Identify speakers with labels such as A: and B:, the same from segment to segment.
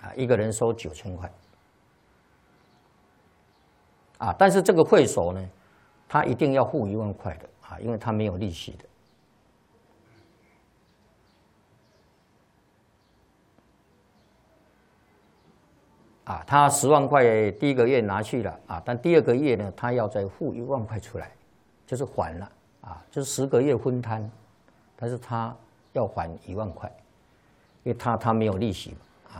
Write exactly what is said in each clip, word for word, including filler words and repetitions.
A: 啊，一个人收九千块，啊，但是这个会所呢，他一定要付一万块的啊，因为他没有利息的。啊，他十万块第一个月拿去了啊，但第二个月呢，他要再付一万块出来，就是还了啊，就是十个月分摊，但是他要还一万块，因为他他没有利息嘛。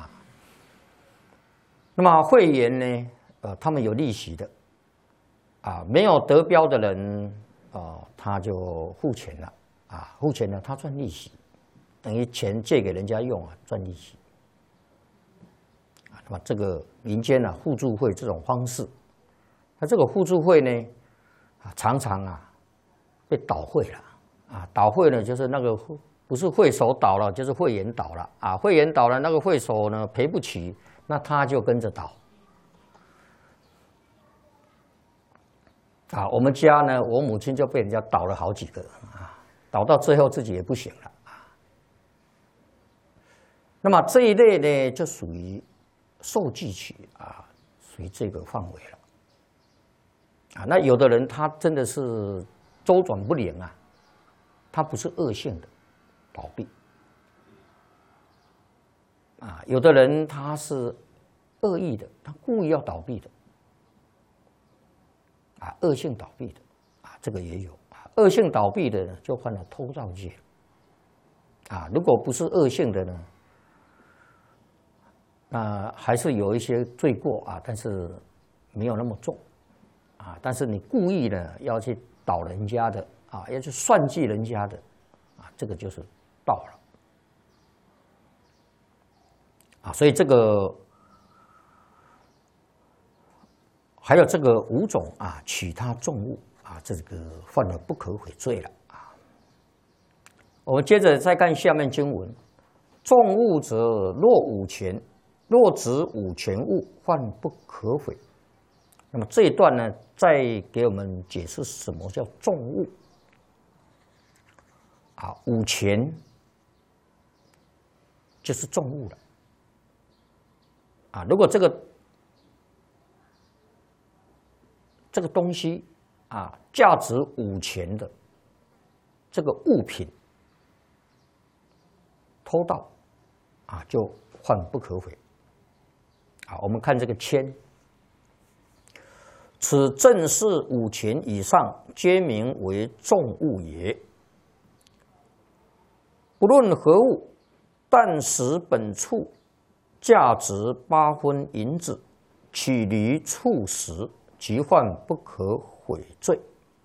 A: 那么会员呢？呃，他们有利息的，啊，没有得标的人，呃，他就付钱了，啊，付钱了，他赚利息，等于钱借给人家用啊，赚利息。啊，那么这个民间啊互助会这种方式，那这个互助会呢，啊，常常啊被倒会了，啊，倒会呢就是那个不是会所倒了，就是会员倒了，啊，会员倒了，那个会所呢赔不起。那他就跟着倒啊！我们家呢，我母亲就被人家倒了好几个啊，倒到最后自己也不行了啊。那么这一类呢，就属于受寄取啊，属于这个范围了啊。那有的人他真的是周转不灵啊，他不是恶性的倒闭。啊，有的人他是恶意的，他故意要倒闭的，啊，恶性倒闭的，啊，这个也有啊。恶性倒闭的呢，就犯了偷盗戒，啊，如果不是恶性的呢，那还是有一些罪过啊，但是没有那么重，啊，但是你故意呢要去倒人家的，啊，要去算计人家的，啊，这个就是盗了。啊，所以这个还有这个五种啊，取他重物啊，这个犯了不可悔罪了啊。我们接着再看下面经文：重物者，若五钱，若指五钱物，犯不可悔。那么这一段呢，再给我们解释什么叫重物啊？五钱就是重物了。啊，如果这个这个东西啊，价值五钱的这个物品偷盗啊，就犯不可悔。啊，我们看这个签，此正是五钱以上，皆名为重物也。不论何物，但使本处价值八分银子，取离处时，即犯不可悔罪。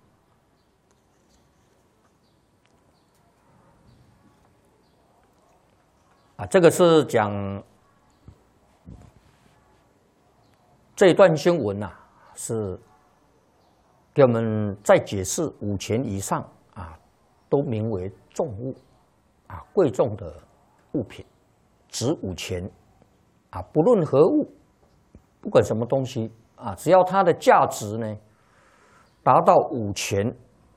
A: 啊，这个是讲这一段经文呐、啊，是给我们再解释五钱以上啊，都名为重物啊，贵重的物品，值五钱。啊，不论何物，不管什么东西啊，只要它的价值呢达到五钱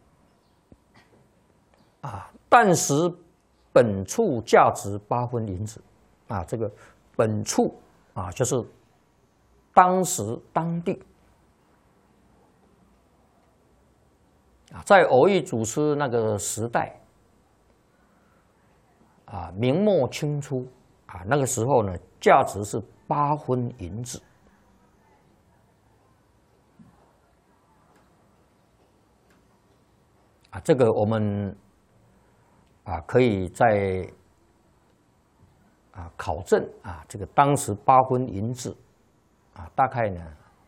A: 啊，但使本处价值八分银子啊，这个本处啊，就是当时当地啊，在偶益祖师那个时代啊，明末清初啊，那个时候呢，价值是八分银子。啊，这个我们啊可以在啊考证啊，这个当时八分银子啊，大概呢，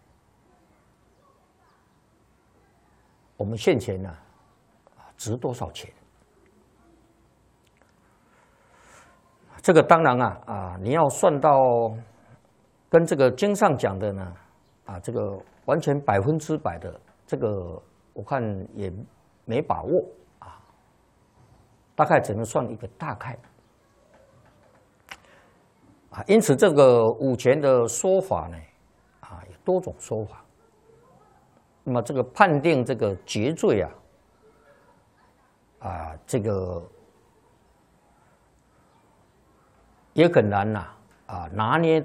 A: 我们现钱呢啊值多少钱？这个当然啊啊，你要算到跟这个经上讲的呢啊，这个完全百分之百的这个，我看也没把握啊，大概只能算一个大概啊。因此，这个五钱的说法呢啊，有多种说法。那么，这个判定这个劫罪啊啊，这个。也很难呐啊，拿捏